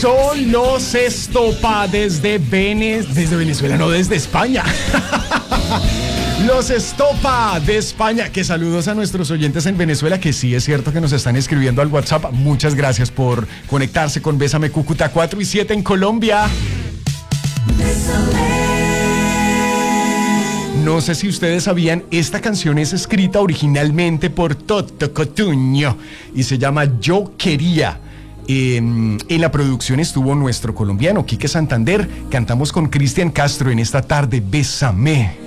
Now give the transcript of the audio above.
Sol los estopa desde Venezuela, no, desde España. Los estopa de España. Que saludos a nuestros oyentes en Venezuela, que sí es cierto que nos están escribiendo al WhatsApp. Muchas gracias por conectarse con Bésame Cúcuta 4 y 7 en Colombia. No sé si ustedes sabían, esta canción es escrita originalmente por Toto Cotugno y se llama Yo Quería. En la producción estuvo nuestro colombiano Quique Santander. Cantamos con Cristian Castro en esta tarde. Bésame.